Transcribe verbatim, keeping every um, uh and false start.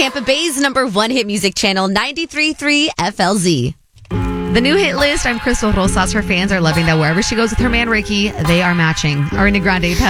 Tampa Bay's number one hit music channel, ninety-three point three F L Z. The new hit list, I'm Crystal Rosas. Her fans are loving that wherever she goes with her man Ricky, they are matching. Ariana Grande